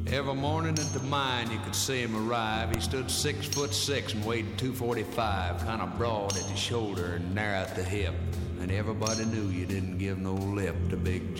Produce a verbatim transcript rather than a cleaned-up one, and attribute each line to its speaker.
Speaker 1: Every morning at the mine you could see him arrive. He stood six foot six and weighed two forty-five, kind of broad at the shoulder and narrow at the hip. And everybody knew you didn't give no lip to Big Joe.